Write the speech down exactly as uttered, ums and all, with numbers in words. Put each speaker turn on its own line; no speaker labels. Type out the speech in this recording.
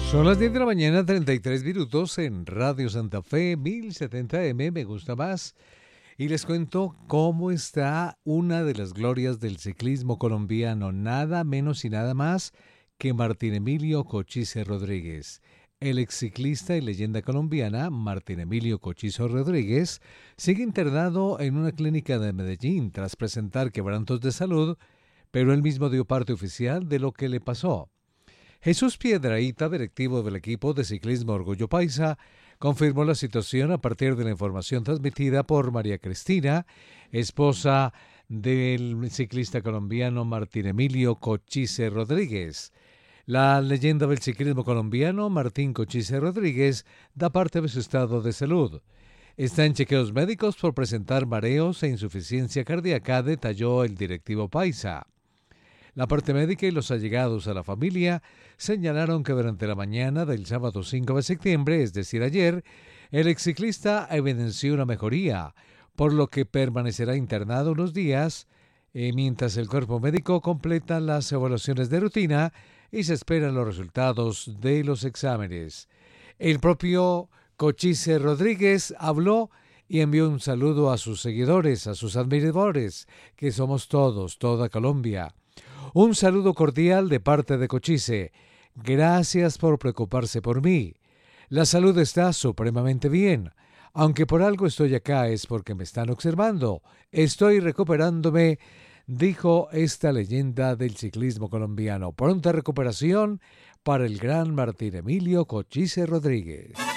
Son las diez de la mañana, treinta y tres minutos en Radio Santa Fe, mil setenta eme, me gusta más. Y les cuento cómo está una de las glorias del ciclismo colombiano, nada menos y nada más que Martín Emilio Cochise Rodríguez. El exciclista y leyenda colombiana Martín Emilio Cochise Rodríguez sigue internado en una clínica de Medellín tras presentar quebrantos de salud, pero él mismo dio parte oficial de lo que le pasó. Jesús Piedrahíta, directivo del equipo de ciclismo Orgullo Paisa, confirmó la situación a partir de la información transmitida por María Cristina, esposa del ciclista colombiano Martín Emilio Cochise Rodríguez. La leyenda del ciclismo colombiano, Martín Cochise Rodríguez, da parte de su estado de salud. Está en chequeos médicos por presentar mareos e insuficiencia cardíaca, detalló el directivo paisa. La parte médica y los allegados a la familia señalaron que durante la mañana del sábado cinco de septiembre, es decir ayer, el exciclista evidenció una mejoría, por lo que permanecerá internado unos días, eh, mientras el cuerpo médico completa las evaluaciones de rutina y se esperan los resultados de los exámenes. El propio Cochise Rodríguez habló y envió un saludo a sus seguidores, a sus admiradores, que somos todos, toda Colombia. Un saludo cordial de parte de Cochise. Gracias por preocuparse por mí. La salud está supremamente bien. Aunque por algo estoy acá es porque me están observando. Estoy recuperándome, dijo esta leyenda del ciclismo colombiano. Pronta recuperación para el gran Martín Emilio Cochise Rodríguez.